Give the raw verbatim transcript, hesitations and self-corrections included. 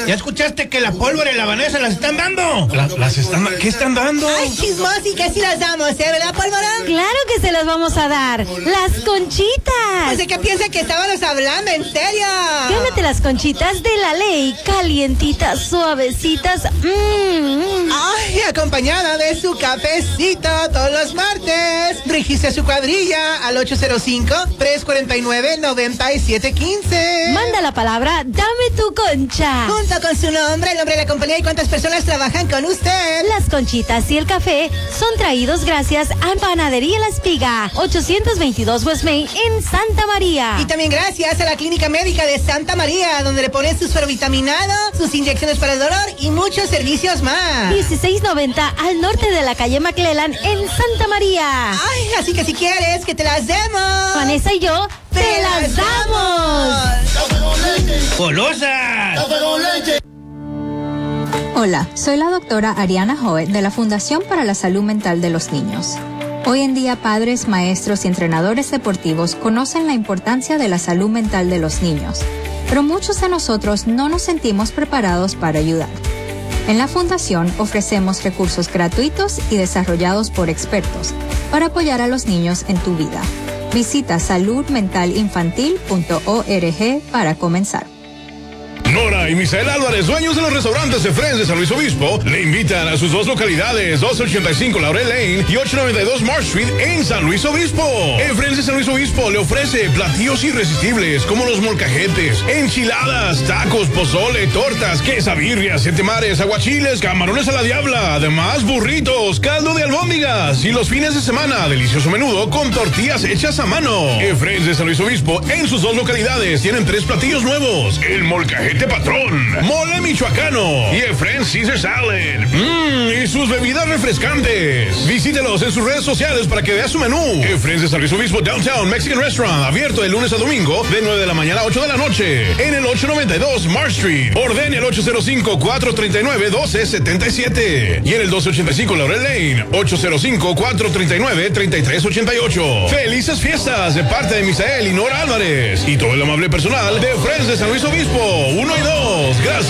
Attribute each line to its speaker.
Speaker 1: ¿Ya escuchaste que la pólvora y la Vanessa las están dando? La, las están, ¿qué están dando?
Speaker 2: Ay, chismosi, que sí las damos, ¿eh? ¿Verdad, pólvora?
Speaker 3: Claro que se las vamos a dar. Las conchitas.
Speaker 2: No sé qué piensa que estábamos hablando, en serio.
Speaker 3: Gánate las conchitas de la ley. Calientitas, suavecitas. Mmm.
Speaker 2: Ay, acompañada de su cafecito todos los martes. Registre su cuadrilla al ocho cero cinco, tres cuatro nueve, nueve siete uno cinco.
Speaker 3: Manda la palabra, dame tu concha.
Speaker 2: Junto con su nombre, el nombre de la compañía y cuántas personas trabajan con usted.
Speaker 3: Las conchitas y el café son traídos gracias a Panadería La Espiga, ochocientos veintidós West Main en Santa María.
Speaker 2: Y también gracias a la Clínica Médica de Santa María, donde le ponen sus ferrovitaminados, sus inyecciones para el dolor y muchos servicios más.
Speaker 3: dieciséis noventa al norte de la calle McClellan en Santa María.
Speaker 2: Ay, así que si quieres que te las demos,
Speaker 3: Vanessa y yo te, te las damos.
Speaker 1: ¡Golosas!
Speaker 4: Hola, soy la doctora Ariana Joe de la Fundación para la Salud Mental de los Niños. Hoy en día, padres, maestros y entrenadores deportivos conocen la importancia de la salud mental de los niños, pero muchos de nosotros no nos sentimos preparados para ayudar. En la Fundación ofrecemos recursos gratuitos y desarrollados por expertos para apoyar a los niños en tu vida. Visita salud mental infantil punto org para comenzar.
Speaker 5: Nora y Misael Álvarez, dueños de los restaurantes de Friends de San Luis Obispo, le invitan a sus dos localidades, doscientos ochenta y cinco Laurel Lane y ochocientos noventa y dos Marsh Street en San Luis Obispo. En Friends de San Luis Obispo le ofrece platillos irresistibles como los molcajetes, enchiladas, tacos, pozole, tortas, quesabirrias, siete mares, aguachiles, camarones a la diabla, además burritos, caldo de albóndigas y los fines de semana, delicioso menudo con tortillas hechas a mano. En Friends de San Luis Obispo, en sus dos localidades, tienen tres platillos nuevos: el molcajete patrón, mole michoacano y el Friends Caesar Salad. Mmm, y sus bebidas refrescantes. Visítelos en sus redes sociales para que vea su menú. El Friends de San Luis Obispo Downtown Mexican Restaurant, abierto de lunes a domingo de nueve de la mañana a ocho de la noche. En el ochocientos noventa y dos Marsh Street. Ordene el ocho cero cinco, cuatro tres nueve, uno dos siete siete. Y en el doscientos ochenta y cinco Laurel Lane, ocho cero cinco, cuatro tres nueve, tres tres ocho ocho. Felices fiestas de parte de Misael y Nora Álvarez y todo el amable personal de Friends de San Luis Obispo uno y dos. Gracias.